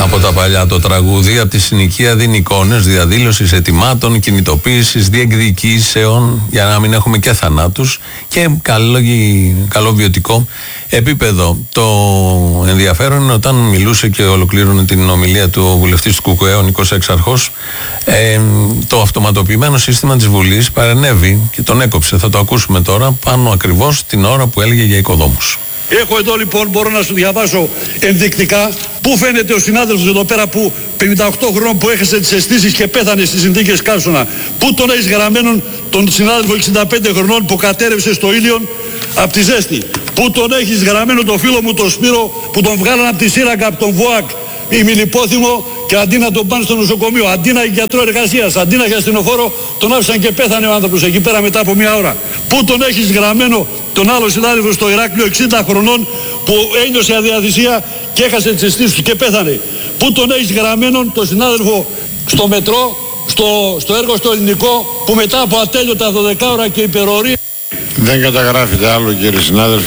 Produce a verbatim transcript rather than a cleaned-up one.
Από τα παλιά το τραγούδι, από τη συνοικία δίνει εικόνες διαδήλωσης ετοιμάτων, κινητοποίησης, διεκδικήσεων, για να μην έχουμε και θανάτους και καλό, καλό βιωτικό επίπεδο. Το ενδιαφέρον είναι όταν μιλούσε και ολοκλήρωνε την ομιλία του ο βουλευτής του Κουκουέ, ο Νίκος Έξαρχος, ε, το αυτοματοποιημένο σύστημα της Βουλής παρενέβη και τον έκοψε. Θα το ακούσουμε τώρα, πάνω ακριβώς την ώρα που έλεγε για οικοδόμους. Έχω εδώ λοιπόν, μπορώ να σου διαβάσω ενδεικτικά πού φαίνεται ο συνάδελφος εδώ πέρα που πενήντα οκτώ χρόνων που έχασε τις αισθήσεις και πέθανε στις συνθήκες Κάρσωνα. Πού τον έχεις γραμμένον τον συνάδελφο εξήντα πέντε χρονών που κατέρευσε στο Ήλιον από τη ζέστη. Πού τον έχεις γραμμένο τον φίλο μου τον Σπύρο που τον βγάλαν από τη σύραγγα από τον ΒΟΑΚ η Μιλιπόθυμο και αντί να τον πάνε στο νοσοκομείο, αντί να έχει γιατρό εργασίας, αντί να έχει ασθενοφόρο, τον άφησαν και πέθανε ο άνθρωπος εκεί πέρα μετά από μία ώρα. Πού τον έχεις γραμμένο τον άλλο συνάδελφο στο Ηράκλειο εξήντα χρονών που ένιωσε αδιαθυσία και έχασε τις αισθήσεις του και πέθανε. Πού τον έχεις γραμμένο τον συνάδελφο στο μετρό, στο, στο έργο στο ελληνικό που μετά από ατέλειωτα δώδεκα ώρα και υπερορία. Δεν καταγράφεται άλλο, κύριε συνάδελφε.